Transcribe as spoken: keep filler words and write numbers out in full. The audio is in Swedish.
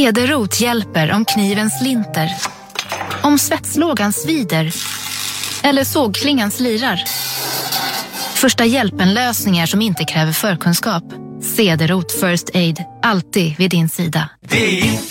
Cederroth hjälper om kniven slinter, om svetslågan svider eller sågklingan slirar. Första hjälpen-lösningar som inte kräver förkunskap. Cederroth First Aid, alltid vid din sida. Det är inte